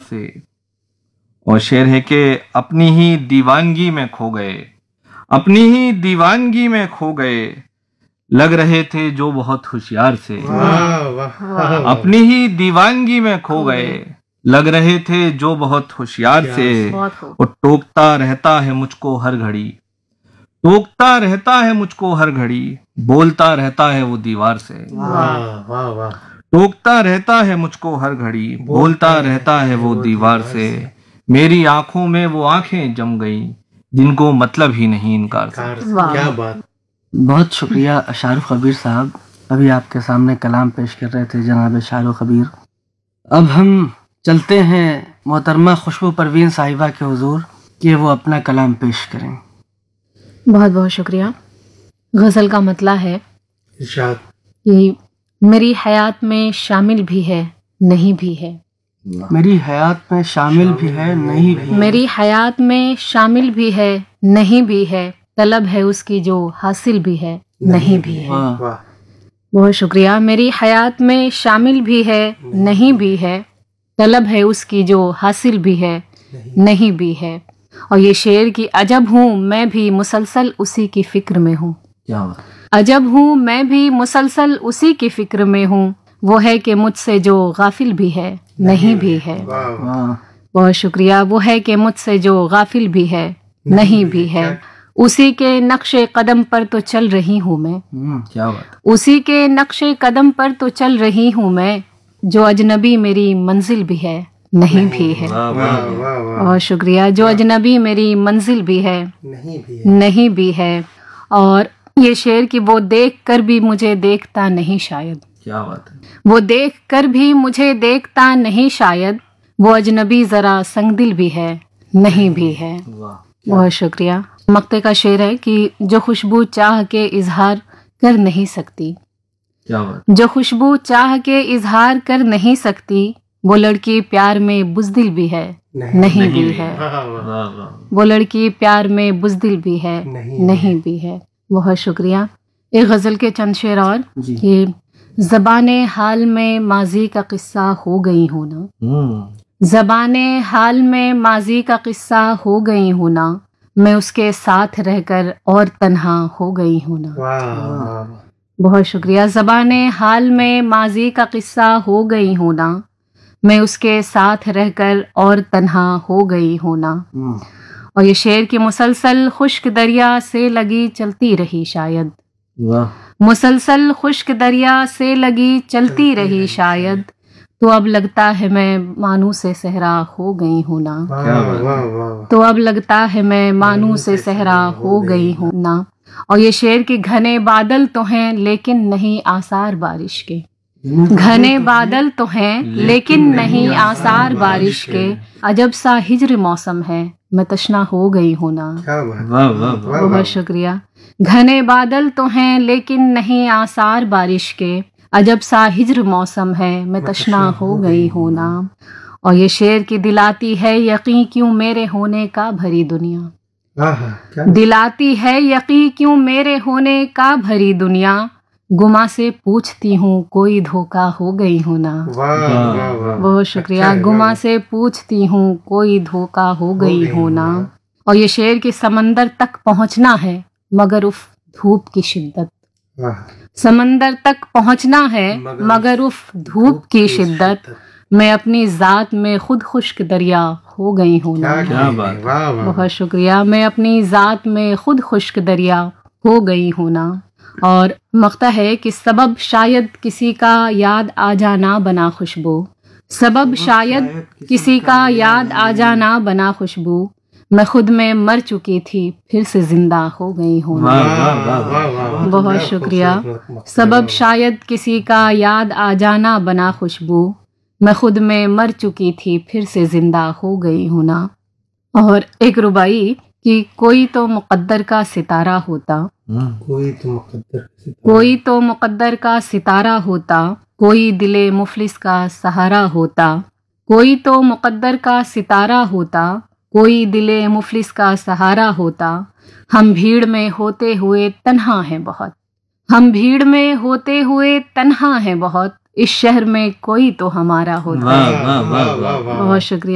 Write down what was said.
سے. اور شعر ہے کہ اپنی ہی دیوانگی میں کھو گئے، اپنی ہی دیوانگی میں کھو گئے، لگ رہے تھے جو بہت ہوشیار سے. اپنی ہی دیوانگی میں کھو گئے، لگ رہے تھے جو بہت ہوشیار سے. اور ٹوکتا رہتا ہے مجھ کو ہر گھڑی، ٹوکتا رہتا ہے مجھ کو ہر گھڑی، بولتا رہتا ہے وہ دیوار سے. ٹوکتا رہتا ہے مجھ کو ہر گھڑی، بولتا رہتا ہے وہ دیوار سے. میری آنکھوں میں وہ آنکھیں جم گئیں جن کو مطلب ہی نہیں انکار سے. کیا بات. بہت شکریہ شاہ رخ خبیر صاحب. ابھی آپ کے سامنے کلام پیش کر رہے تھے جناب شاہ رخ خبیر. اب ہم چلتے ہیں محترمہ خوشبو پروین صاحبہ کے حضور کہ وہ اپنا کلام پیش کریں. بہت بہت شکریہ. غزل کا مطلع ہے کہ میری حیات میں شامل بھی ہے نہیں بھی ہے، میری حیات میں شامل بھی ہے نہیں بھی، میری حیات میں شامل بھی ہے نہیں بھی ہے، طلب ہے اس کی جو حاصل بھی ہے نہیں بھی ہے. بہت شکریہ. میری حیات میں شامل بھی ہے نہیں بھی ہے، طلب ہے اس کی جو حاصل بھی ہے نہیں بھی ہے. اور یہ شعر کی عجب ہوں میں بھی مسلسل اسی کی فکر میں ہوں. عجب ہوں میں بھی مسلسل اسی کی فکر میں ہوں، وہ ہے کہ مجھ سے جو غافل بھی ہے نہیں بھی ہے. بہت شکریہ. وہ ہے کہ مجھ سے جو غافل بھی ہے نہیں بھی ہے، اسی کے نقش قدم پر تو چل رہی ہوں میں، اسی کے نقش قدم پر تو چل رہی ہوں میں، جو اجنبی میری منزل بھی ہے نہیں بھی ہے. بہت شکریہ. جو اجنبی میری منزل بھی ہے نہیں بھی ہے. اور یہ شعر کہ وہ دیکھ کر بھی مجھے دیکھتا نہیں شاید، کیا بات ہے. وہ دیکھ کر بھی مجھے دیکھتا نہیں شاید، وہ اجنبی ذرا سنگ دل بھی ہے نہیں بھی ہے. بہت شکریہ. مقطع کا شعر ہے کہ جو خوشبو چاہ کے اظہار کر نہیں سکتی، جو خوشبو چاہ کے اظہار کر نہیں سکتی، وہ لڑکی پیار میں بزدل بھی ہے نہیں بھی ہے، وہ لڑکی پیار میں بزدل بھی ہے نہیں بھی ہے. بہت شکریہ. ایک غزل کے چند شعر اور کہ زبان حال میں ماضی کا قصہ ہو گئی ہوں نا، زبان حال میں ماضی کا قصہ ہو گئی ہوں نا، میں اس کے ساتھ رہ کر اور تنہا ہو گئی ہوں نا. بہت شکریہ. زبان حال میں ماضی کا قصہ ہو گئی ہوں نا، میں اس کے ساتھ رہ کر اور تنہا ہو گئی ہوں نا. اور یہ شعر کی مسلسل خشک دریا سے لگی چلتی رہی شاید، مسلسل خشک دریا سے لگی چلتی رہی شاید، تو اب لگتا ہے میں مانوس صحرا ہو گئی ہوں نا، تو اب لگتا ہے میں مانوس صحرا ہو گئی ہوں نا. اور یہ شعر کہ گھنے بادل تو ہیں لیکن نہیں آثار بارش کے، گھنے بادل تو ہیں لیکن نہیں آثار بارش کے، عجب سا ہجر موسم ہے میں تشنا ہو گئی ہوں نا. بہت شکریہ. گھنے بادل تو ہیں لیکن نہیں آثار بارش کے، عجب سا ہجر موسم ہے میں تشنا ہو گئی ہوں نا. اور یہ شعر کی دلاتی ہے یقین کیوں میرے ہونے کا بھری دنیا، دلاتی ہے یقین کیوں میرے ہونے کا بھری دنیا، گما سے پوچھتی ہوں کوئی دھوکا ہو گئی ہوں نا. بہت شکریہ. گما سے پوچھتی ہوں کوئی دھوکا ہو گئی ہوں نا. اور یہ شعر کہ سمندر تک پہنچنا ہے مگر اف دھوپ کی شدت، سمندر تک پہنچنا ہے مگر اف دھوپ کی شدت، میں اپنی ذات میں خود خشک دریا ہو گئی ہوں نا. بہت شکریہ. میں اپنی ذات میں خود خشک دریا ہو گئی ہوں نا. اور مقطع ہے کہ سبب شاید کسی کا یاد آ جانا بنا خوشبو، سبب شاید کسی کا یاد آ جانا بنا خوشبو، میں خود میں مر چکی تھی پھر سے زندہ ہو گئی ہوں. بہت شکریہ. سبب شاید کسی کا یاد آ جانا بنا خوشبو، میں خود میں مر چکی تھی پھر سے زندہ ہو گئی ہوں نا. اور ایک ربائی کہ کوئی تو مقدر کا ستارہ ہوتا، کوئی تو مقدر کا ستارہ ہوتا، کوئی دل مفلس کا سہارا ہوتا، کوئی تو مقدر کا ستارہ ہوتا، کوئی دل مفلس کا سہارا ہوتا، ہم بھیڑ میں ہوتے ہوئے تنہا ہیں بہت، ہم بھیڑ میں ہوتے ہوئے تنہا ہیں بہت، اس شہر میں کوئی تو ہمارا ہوتا. بہت شکریہ.